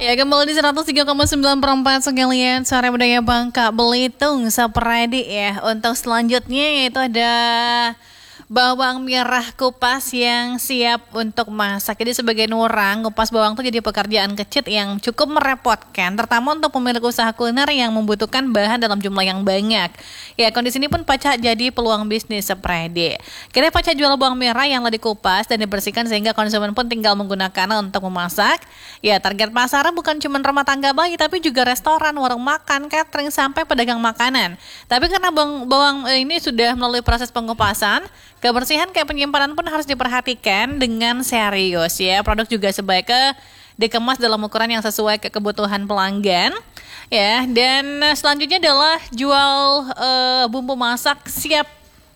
Ya, kembali di 103,94 sekalian Suara Budaya Bangka Belitung Sapradi ya. Untuk selanjutnya yaitu ada bawang merah kupas yang siap untuk masak. Jadi sebagai orang, kupas bawang itu jadi pekerjaan kecil yang cukup merepotkan, terutama untuk pemilik usaha kuliner yang membutuhkan bahan dalam jumlah yang banyak. Ya, kondisi ini pun Paca jadi peluang bisnis Sapradi. Kita Paca jual bawang merah yang telah dikupas dan dibersihkan sehingga konsumen pun tinggal menggunakannya untuk memasak. Ya, target pasar bukan cuma rumah tangga bayi, tapi juga restoran, warung makan, catering, sampai pedagang makanan. Tapi karena bawang ini sudah melalui proses pengupasan, kebersihan kayak penyimpanan pun harus diperhatikan dengan serius ya. Produk juga sebaiknya dikemas dalam ukuran yang sesuai ke kebutuhan pelanggan ya. Dan selanjutnya adalah jual bumbu masak siap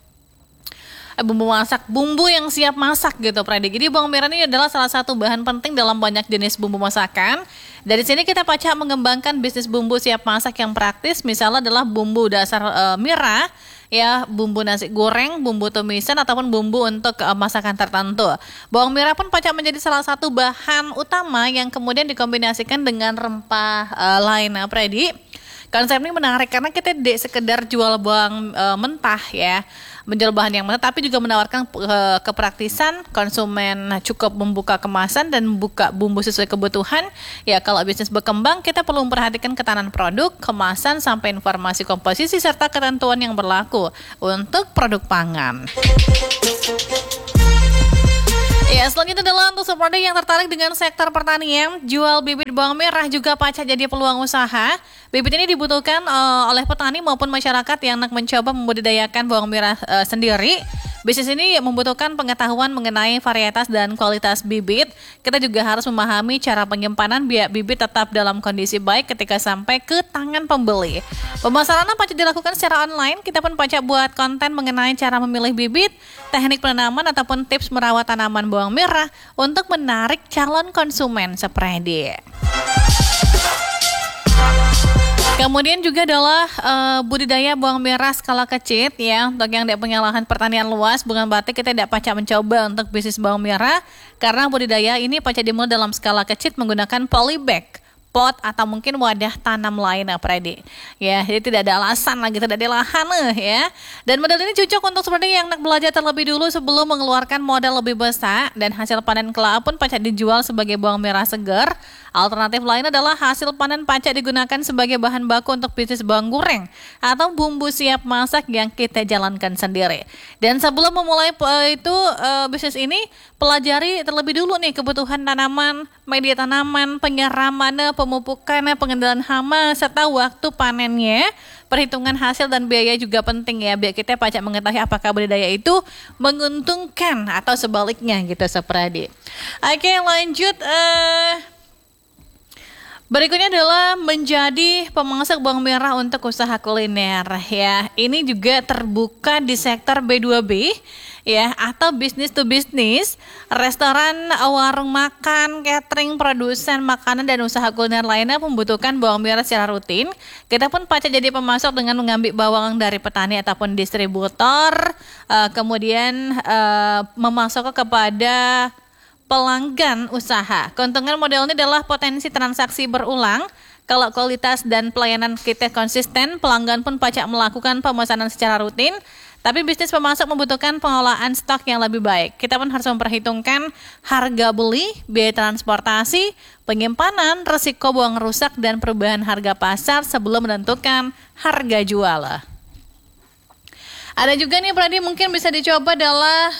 bumbu yang siap masak gitu Pradik. Jadi bawang merah ini adalah salah satu bahan penting dalam banyak jenis bumbu masakan. Dari sini kita Paca mengembangkan bisnis bumbu siap masak yang praktis, misalnya adalah bumbu dasar merah ya, bumbu nasi goreng, bumbu tumisan ataupun bumbu untuk masakan tertentu. Bawang merah pun Paca menjadi salah satu bahan utama yang kemudian dikombinasikan dengan rempah lain Pradik. Konsep ini menarik karena kita tidak sekedar jual bawang mentah ya, menjual bahan yang mentah, tapi juga menawarkan kepraktisan konsumen cukup membuka kemasan dan membuka bumbu sesuai kebutuhan. Ya, kalau bisnis berkembang, kita perlu memperhatikan ketahanan produk, kemasan, sampai informasi komposisi serta ketentuan yang berlaku untuk produk pangan. Ya, selanjutnya adalah untuk seperti yang tertarik dengan sektor pertanian, jual bibit bawang merah juga Paca jadi peluang usaha. Bibit ini dibutuhkan oleh petani maupun masyarakat yang hendak mencoba membudidayakan bawang merah sendiri. Bisnis ini membutuhkan pengetahuan mengenai varietas dan kualitas bibit. Kita juga harus memahami cara penyimpanan biar bibit tetap dalam kondisi baik ketika sampai ke tangan pembeli. Pemasaran Paca dilakukan secara online. Kita pun Paca buat konten mengenai cara memilih bibit, teknik penanaman ataupun tips merawat tanaman bawang merah untuk menarik calon konsumen Sapradi. Kemudian juga adalah budidaya bawang merah skala kecil ya. Untuk yang tidak punya lahan pertanian luas, bukan berarti kita tidak Paca mencoba untuk bisnis bawang merah. Karena budidaya ini Paca dimulai dalam skala kecil menggunakan polybag, pot atau mungkin wadah tanam lain Pradik. Ya, jadi tidak ada alasan lagi tidak ada lahan ya. Dan model ini cocok untuk seperti yang nak belajar terlebih dulu sebelum mengeluarkan modal lebih besar, dan hasil panen kelak pun Paca dijual sebagai bawang merah segar. Alternatif lain adalah hasil panen Paca digunakan sebagai bahan baku untuk bisnis bawang goreng atau bumbu siap masak yang kita jalankan sendiri. Dan sebelum memulai bisnis ini, pelajari terlebih dulu nih kebutuhan tanaman, media tanaman, penyiraman, pemupukan, pengendalian hama, serta waktu panennya. Perhitungan hasil dan biaya juga penting ya, biar kita Paca mengetahui apakah budidaya itu menguntungkan atau sebaliknya gitu Sapradi. Oke, lanjut. Berikutnya adalah menjadi pemasak bawang merah untuk usaha kuliner ya. Ini juga terbuka di sektor B2B ya, atau bisnis to bisnis, restoran, warung makan, catering, produsen makanan dan usaha kuliner lainnya membutuhkan bawang merah secara rutin. Kita pun Paca jadi pemasok dengan mengambil bawang dari petani ataupun distributor, kemudian memasok kepada pelanggan usaha. Keuntungan model ini adalah potensi transaksi berulang. Kalau kualitas dan pelayanan kita konsisten, pelanggan pun Paca melakukan pemesanan secara rutin. Tapi bisnis pemasok membutuhkan pengelolaan stok yang lebih baik. Kita pun harus memperhitungkan harga beli, biaya transportasi, penyimpanan, resiko bawang rusak, dan perubahan harga pasar sebelum menentukan harga jual. Ada juga nih Pradi, mungkin bisa dicoba adalah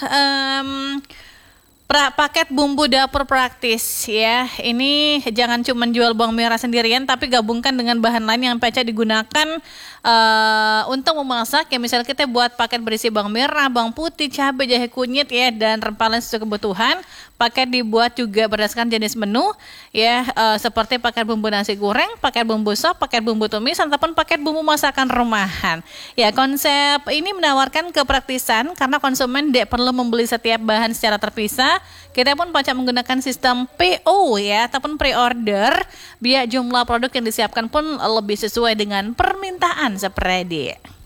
paket bumbu dapur praktis ya. Ini jangan cuma jual bawang merah sendirian, tapi gabungkan dengan bahan lain yang Paca digunakan untuk memasak. Ya, misalnya kita buat paket berisi bawang merah, bawang putih, cabai, jahe kunyit ya, dan rempah lain sesuai kebutuhan. Paket dibuat juga berdasarkan jenis menu ya, seperti paket bumbu nasi goreng, paket bumbu sop, paket bumbu tumis, ataupun paket bumbu masakan rumahan. Ya, konsep ini menawarkan kepraktisan karena konsumen tidak perlu membeli setiap bahan secara terpisah. Kita pun Paca menggunakan sistem PO ya, ataupun pre-order, biar jumlah produk yang disiapkan pun lebih sesuai dengan permintaan Sapradi.